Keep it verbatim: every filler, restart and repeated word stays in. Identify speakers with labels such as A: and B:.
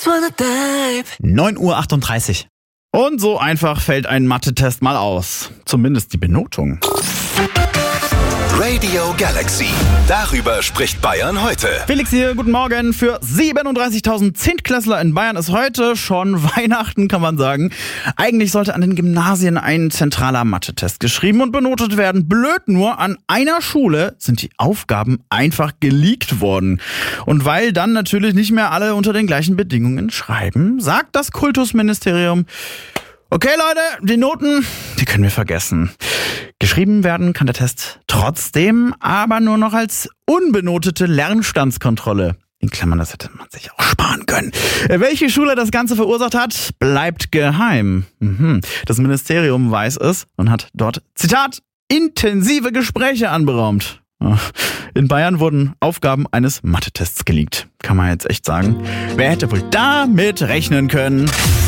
A: neun Uhr achtunddreißig. Und so einfach fällt ein Mathe-Test mal aus. Zumindest die Benotung.
B: Radio Galaxy. Darüber spricht Bayern heute.
A: Felix hier, guten Morgen. Für siebenunddreißigtausend Zehntklässler in Bayern ist heute schon Weihnachten, kann man sagen. Eigentlich sollte an den Gymnasien ein zentraler Mathe-Test geschrieben und benotet werden. Blöd nur, an einer Schule sind die Aufgaben einfach geleakt worden. Und weil dann natürlich nicht mehr alle unter den gleichen Bedingungen schreiben, sagt das Kultusministerium: Okay Leute, die Noten, die können wir vergessen. Geschrieben werden kann der Test trotzdem, aber nur noch als unbenotete Lernstandskontrolle. In Klammern, das hätte man sich auch sparen können. Welche Schule das Ganze verursacht hat, bleibt geheim. Mhm. Das Ministerium weiß es und hat dort, Zitat, intensive Gespräche anberaumt. In Bayern wurden Aufgaben eines Mathe-Tests geleakt. Kann man jetzt echt sagen. Wer hätte wohl damit rechnen können?